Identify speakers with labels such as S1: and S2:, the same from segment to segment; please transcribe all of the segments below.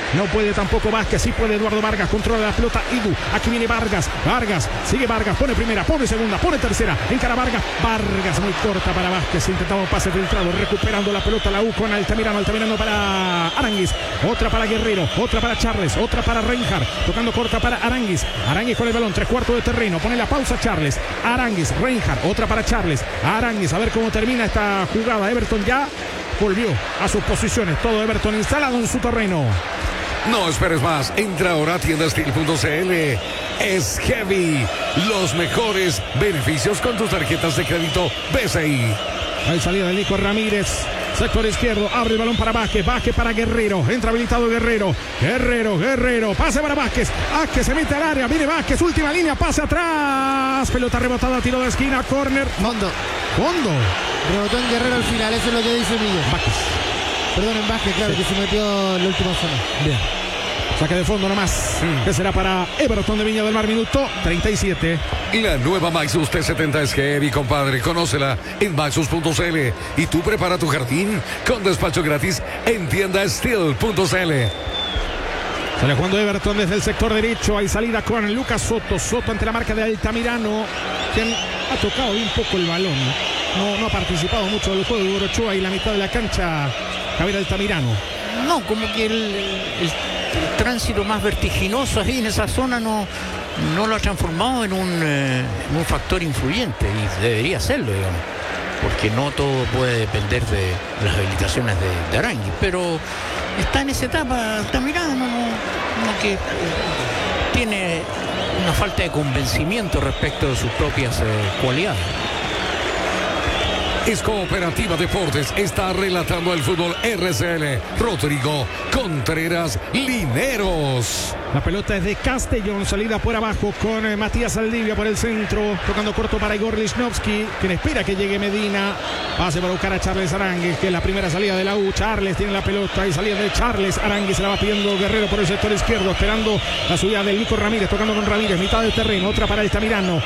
S1: No puede tampoco Vázquez, sí puede Eduardo Vargas, controla la pelota Idu, aquí viene Vargas, sigue Vargas, pone primera, pone segunda, pone tercera, encara Vargas muy corta para Vázquez, intentaba un pase filtrado, recuperando la pelota la U con Altamirano para Aránguiz, otra para Guerrero, otra para Charles, otra para Reinhardt, tocando corta para Aránguiz con el balón, 3/4 de terreno, pone la pausa Charles, Aránguiz, Reinhardt, otra para Charles, Aránguiz, a ver cómo termina esta jugada. Everton ya volvió a sus posiciones, todo Everton instalado en su terreno.
S2: No esperes más, entra ahora a tiendastil.cl. Es heavy, los mejores beneficios con tus tarjetas de crédito BCI.
S1: Hay salida de Nico Ramírez, sector izquierdo, abre el balón para Vázquez para Guerrero, entra habilitado Guerrero, pase para Vázquez se mete al área, viene Vázquez, última línea, pase atrás, pelota rebotada, tiro de esquina, córner, fondo,
S3: rebotó en Guerrero al final, eso es lo que dice Millo. Vázquez, claro, sí, que se metió en la última zona.
S1: Bien. Saque de fondo nomás, que será para Everton de Viña del Mar, minuto 37.
S2: La nueva Maxus T70 es heavy, compadre. Conócela en maxus.cl. Y tú prepara tu jardín con despacho gratis en tiendastil.cl.
S1: Sale jugando Everton desde el sector derecho. Hay salida con Lucas Soto ante la marca de Altamirano, quien ha tocado bien poco el balón. No ha participado mucho del juego de Orochoa y la mitad de la cancha Javier Altamirano.
S4: No, como que el tránsito más vertiginoso ahí en esa zona no lo ha transformado en un factor influyente, y debería serlo, digamos, porque no todo puede depender de las habilitaciones de Aránguiz, pero está en esa etapa Altamirano, no que tiene una falta de convencimiento respecto de sus propias cualidades.
S2: Es Cooperativa Deportes, está relatando el fútbol RCL. Rodrigo Contreras Lineros.
S1: La pelota es de Castellón, salida por abajo con Matías Saldivia por el centro, tocando corto para Igor Lichnowsky, quien espera que llegue Medina, pase para buscar a Charles Aránguiz, que es la primera salida de la U. Charles tiene la pelota y salida de Charles, Aránguiz se la va pidiendo Guerrero por el sector izquierdo, esperando la subida del Nico Ramírez, tocando con Ramírez, mitad del terreno, otra para Altamirano,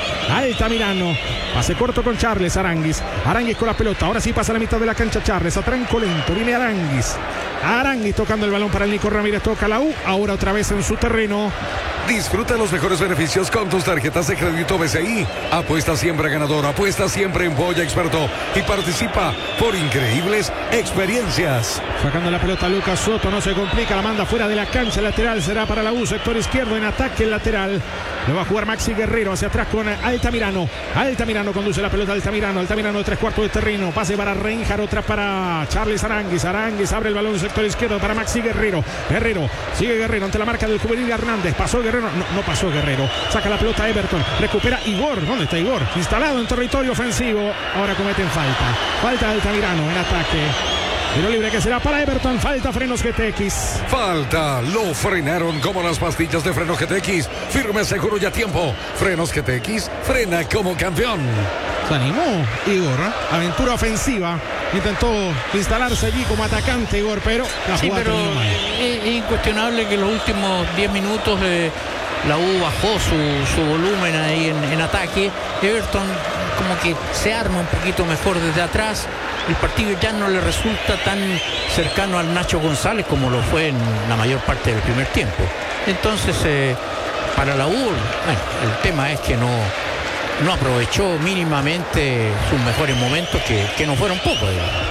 S1: pase corto con Charles, Aránguiz con la pelota, ahora sí pasa a la mitad de la cancha Charles, a tranco lento, viene Aránguiz tocando el balón para el Nico Ramírez, toca la U, ahora otra vez en su terreno.
S2: Disfruta los mejores beneficios con tus tarjetas de crédito BCI. Apuesta siempre ganador, apuesta siempre en Boya Experto y participa por increíbles experiencias.
S1: Sacando la pelota Lucas Soto, no se complica, la manda fuera de la cancha, lateral será para la U, sector izquierdo en ataque, el lateral. Lo va a jugar Maxi Guerrero hacia atrás con Altamirano. Altamirano conduce la pelota, Altamirano de 3/4 de terreno, pase para Reinhardt, otra para Charles Aránguiz abre el balón del sector izquierdo para Maxi Guerrero. Sigue Guerrero ante la marca del juvenil Hernández, pasó Guerrero, no pasó Guerrero, saca la pelota Everton, recupera Igor, ¿dónde está Igor? Instalado en territorio ofensivo, ahora cometen falta de Altamirano en ataque. Tiro libre que será para Everton, falta Frenos GTX.
S2: Lo frenaron como las pastillas de freno GTX. Firme, seguro y a tiempo. Frenos GTX, frena como campeón.
S1: Se animó Igor, aventura ofensiva. Intentó instalarse allí como atacante Igor, pero la jugada terminó mal.
S4: Es incuestionable que en los últimos 10 minutos la U bajó su volumen ahí en ataque. Everton como que se arma un poquito mejor desde atrás. El partido ya no le resulta tan cercano al Nacho González como lo fue en la mayor parte del primer tiempo. Entonces, para la U, el tema es que no aprovechó mínimamente sus mejores momentos, que no fueron pocos.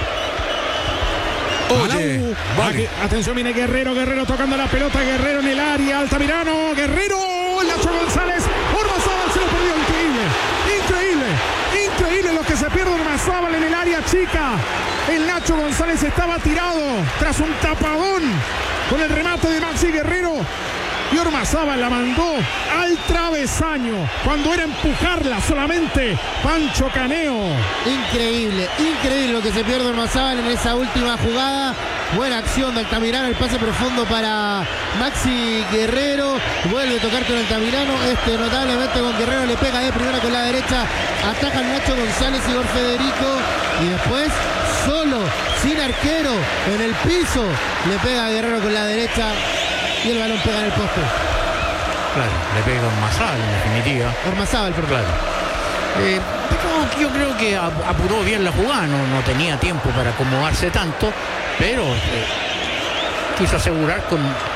S1: Oye, vale. Atención, viene Guerrero tocando la pelota, Guerrero en el área, Altamirano, Guerrero, Nacho González, Ormazábal se lo perdió, increíble lo que se pierde Ormazábal en el área chica. El Nacho González estaba tirado tras un tapadón con el remate de Maxi Guerrero. Y Ormazábal la mandó al travesaño cuando era empujarla solamente Pancho Caneo.
S3: Increíble lo que se pierde Ormazábal en esa última jugada. Buena acción de Altamirano, el pase profundo para Maxi Guerrero. Vuelve a tocar con Altamirano. Notablemente con Guerrero le pega de primera con la derecha. Ataca el Nacho González, Igor Federico. Y después, solo, sin arquero, en el piso, le pega a Guerrero con la derecha. Y el balón pega en el poste.
S4: Claro, le pega a Ormazábal en definitiva.
S3: Ormazábal, pero
S4: claro. Yo creo que apuró bien la jugada, no tenía tiempo para acomodarse tanto, pero quiso asegurar